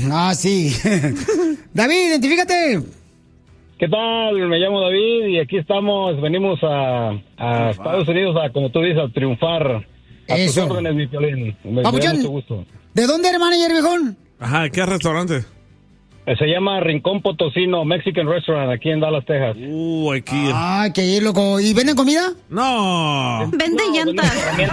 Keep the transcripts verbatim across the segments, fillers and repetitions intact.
Ah, sí. David, identifícate. ¿Qué tal? Me llamo David y aquí estamos, venimos a, a Estados Unidos a, como tú dices, a triunfar. A Eso. tus órdenes, mi Piolín. Me, me da Papuchón, mucho gusto. ¿de dónde eres, manager, viejón? Ajá, ¿qué restaurante? Se llama Rincón Potosino Mexican Restaurant, aquí en Dallas, Texas. Uh, aquí. Ay, qué loco. ¿Y venden comida? No. Vende No, llantas.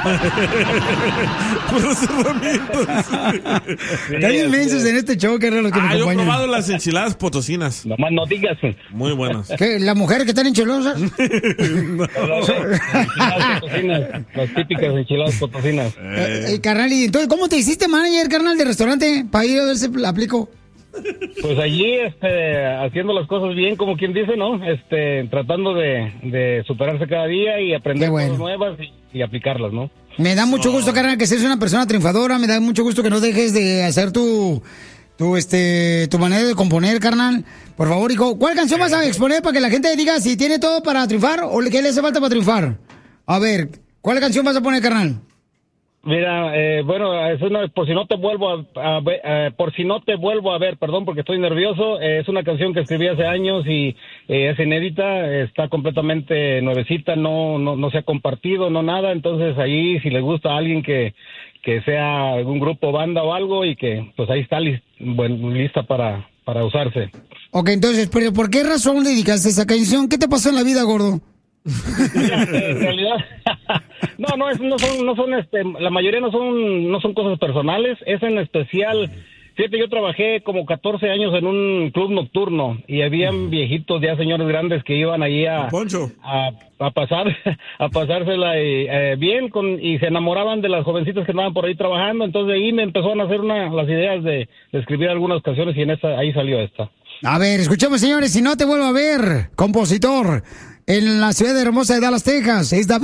Puras herramientas. Están inmensos en este show, carnal, los que nos Ah, yo he acompañan. probado las enchiladas potosinas. Nomás no digas. Muy buenas. ¿Qué? ¿Las mujeres que están enchilosas? Las enchiladas potosinas, las típicas enchiladas potosinas. Eh, eh, carnal, y entonces, ¿cómo te hiciste manager, carnal, de restaurante? Para ir a ver si la aplico. Pues allí, este, haciendo las cosas bien, como quien dice, ¿no? Este, tratando de, de superarse cada día y aprender Qué bueno. cosas nuevas y, y aplicarlas, ¿no? Me da mucho gusto, carnal, que seas una persona triunfadora. Me da mucho gusto que no dejes de hacer tu, tu, este, tu manera de componer, carnal. Por favor, hijo, ¿cuál canción vas a exponer para que la gente diga si tiene todo para triunfar o qué le hace falta para triunfar? A ver, ¿cuál canción vas a poner, carnal? Mira, eh, bueno, es una, por si no te vuelvo a, a ver, eh, por si no te vuelvo a ver, perdón, porque estoy nervioso, eh, es una canción que escribí hace años y eh, es inédita, está completamente nuevecita, no, no, no se ha compartido, no nada, entonces ahí si le gusta a alguien que, que sea algún grupo, banda o algo y que, pues ahí está lis, bueno, lista para, para usarse. Ok, entonces, pero ¿por qué razón dedicaste esa canción? ¿Qué te pasó en la vida, gordo? Mira, en realidad, no, no, es, no son, no son, este, la mayoría no son, no son cosas personales, es en especial, fíjate, yo trabajé como catorce años en un club nocturno y habían viejitos, ya señores grandes que iban allí a, Poncho. a, a pasar, a pasársela y, eh, bien con, y se enamoraban de las jovencitas que andaban por ahí trabajando, entonces de ahí me empezó a nacer una, las ideas de, de escribir algunas canciones y en esa, ahí salió esta. A ver, escuchemos, señores, si no te vuelvo a ver, compositor, en la ciudad hermosa de Dallas, Texas, es David.